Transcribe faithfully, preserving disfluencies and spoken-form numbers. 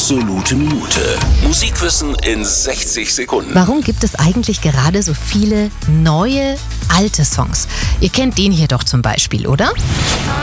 Absolute Minute. Musikwissen in sechzig Sekunden. Warum gibt es eigentlich gerade so viele neue, alte Songs? Ihr kennt den hier doch zum Beispiel, oder?